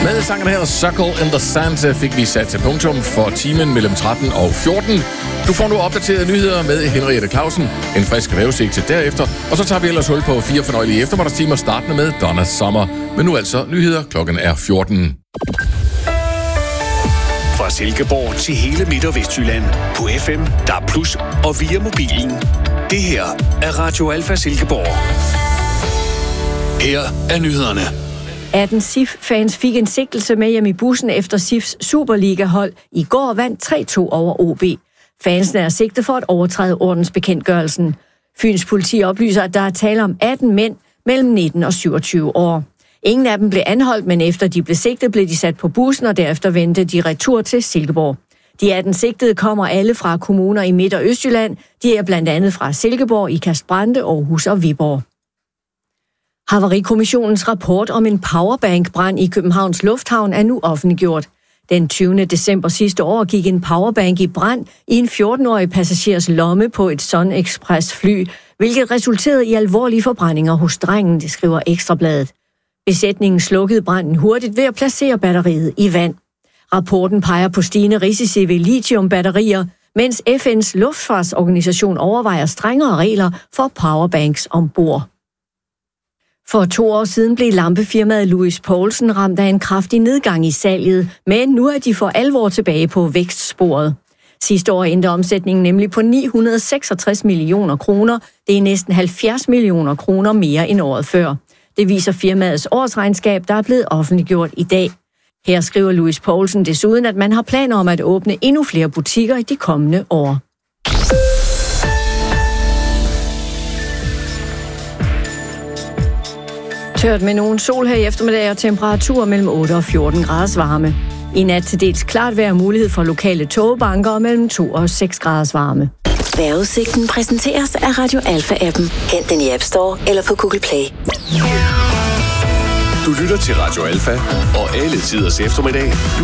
Med sangen her, Circle in the Sand, fik vi sat til punktum for timen mellem 13 og 14. Du får nu opdaterede nyheder med Henriette Clausen, en frisk vævesigt til derefter, og så tager vi ellers hul på 4 fornøjelige eftermiddagstimer, startende med Donna Summer. Men nu altså nyheder, klokken er 14. Fra Silkeborg til hele Midt- og Vestjylland på FM, DAB+, og via mobilen. Det her er Radio Alfa Silkeborg. Her er nyhederne. 18 SIF-fans fik en sigtelse med hjem i bussen efter SIFs Superliga-hold i går vandt 3-2 over OB. Fansene er sigtet for at overtræde ordensbekendtgørelsen. Fyns politi oplyser, at der er tale om 18 mænd mellem 19 og 27 år. Ingen af dem blev anholdt, men efter de blev sigtet, blev de sat på bussen, og derefter vendte de retur til Silkeborg. De 18 sigtede kommer alle fra kommuner i Midt- og Østjylland. De er blandt andet fra Silkeborg, Ikast-Brande, Aarhus og Viborg. Havarikommissionens rapport om en powerbank-brand i Københavns Lufthavn er nu offentliggjort. Den 20. december sidste år gik en powerbank i brand i en 14-årig passagers lomme på et Sun Express-fly, hvilket resulterede i alvorlige forbrændinger hos drengen, det skriver Ekstrabladet. Besætningen slukkede branden hurtigt ved at placere batteriet i vand. Rapporten peger på stigende risici ved lithiumbatterier, mens FN's luftfartsorganisation overvejer strengere regler for powerbanks ombord. For 2 år siden blev lampefirmaet Louis Poulsen ramt af en kraftig nedgang i salget, men nu er de for alvor tilbage på vækstsporet. Sidste år endte omsætningen nemlig på 966 millioner kroner. Det er næsten 70 millioner kroner mere end året før. Det viser firmaets årsregnskab, der er blevet offentliggjort i dag. Her skriver Louis Poulsen desuden, at man har planer om at åbne endnu flere butikker i de kommende år. Tørt med nogen sol her i eftermiddag og temperaturer mellem 8 og 14 graders varme. I nat til dels klart vejr, mulighed for lokale tågebanker og mellem 2 og 6 graders varme. Vejrudsigten præsenteres af Radio Alfa-appen. Hent den i App Store eller på Google Play. Du lytter til Radio Alfa og alle tiders eftermiddag.